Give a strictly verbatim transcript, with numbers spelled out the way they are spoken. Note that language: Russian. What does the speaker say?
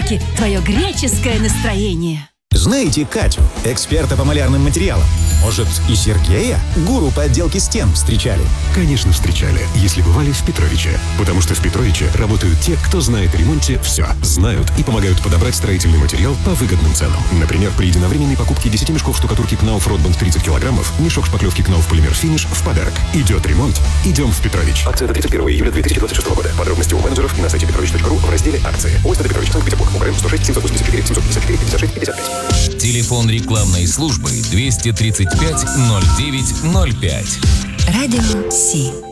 Подарки – твое греческое настроение. Знаете Катю, эксперта по малярным материалам? Может, и Сергея, гуру по отделке стен, встречали? Конечно, встречали, если бывали в Петровиче. Потому что в Петровиче работают те, кто знает о ремонте все. Знают и помогают подобрать строительный материал по выгодным ценам. Например, при единовременной покупке десяти мешков штукатурки Knauf Ротбанд тридцать килограммов, мешок шпаклевки Knauf Полимер Финиш в подарок. Идет ремонт, идем в Петрович. Акция до тридцать первого июля две тысячи двадцать шестого года. Подробности у менеджеров и на сайте петрович точка ру в разделе «Акции». ОСТ Петрович, Санкт-Петербург. УКРН сто шесть семьсот восемьдесят четыре семьсот пятьдесят четыре пятьдесят шесть пятьдесят пять. Телефон рекламной службы двести тридцать пять ноль девять ноль пять. Радио Си.